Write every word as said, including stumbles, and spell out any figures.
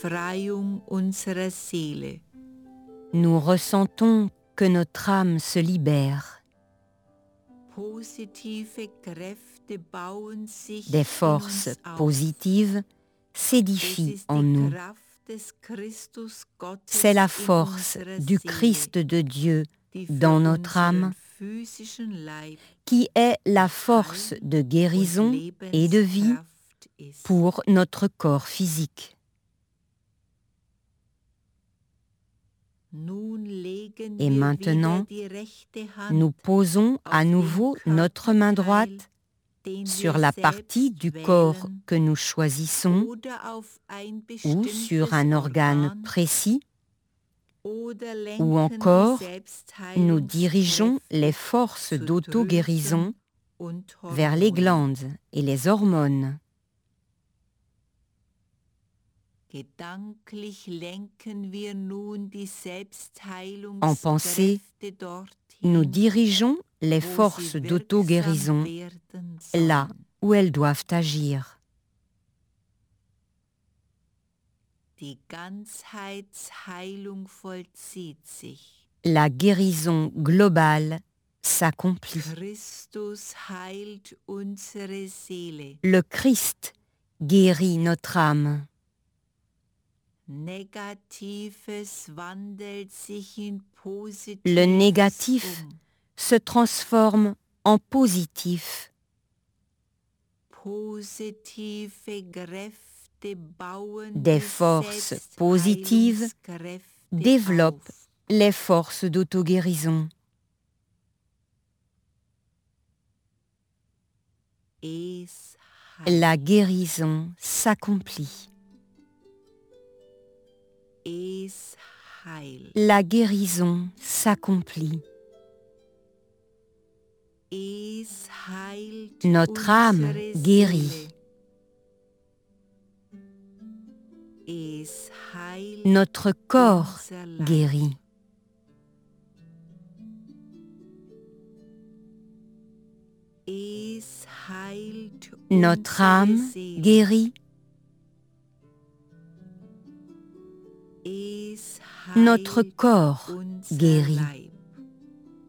Befreiung unserer Seele. Nous ressentons que notre âme se libère. Positive Kräfte bauen sich Des in forces uns auf. positives Es s'édifient ist en die nous. Kraft des Christus Gottes C'est la in force unserer du Seele, Christ de Dieu die für dans notre âme unseren physischen Leib qui est la force Heil de und guérison et de vie Lebenskraft ist. pour notre corps physique. Nun legen Et wir maintenant, wieder die rechte Hand nous posons à auf den nouveau notre main droite Körperteil, den sur wir la selbst partie du wählen, corps que nous choisissons oder auf ein ou bestimmtes sur un organe Organ, précis, oder ou lenken encore die nous dirigeons les Selbstheilungskräfte forces zu d'auto-guérison Drüsen und vers les Hormonen. glandes et les hormones. Gedanklich lenken wir nun die En pensée, Selbstheilungskräfte dorthin, nous dirigeons les wo forces sie wirksam d'auto-guérison werden là sollen. où elles doivent agir. Die Ganzheitsheilung vollzieht sich. La guérison globale s'accomplit. Christus heilt unsere Seele. Le Christ guérit notre âme. Negatives wandelt sich in Positives Le négatif um. se transforme en positif. Positive Kräfte bauen Des die forces positives Selbstheilungskräfte développent auf. les forces d'auto-guérison. Es La heilt. guérison s'accomplit. Es heilt. La guérison s'accomplit. Es heilt Notre âme unsere guérit. Seele. Es heilt Notre corps unser Leib. guérit. Es heilt Notre unsere âme Seele. guérit. Es heilt Notre corps unser guérit. Leib.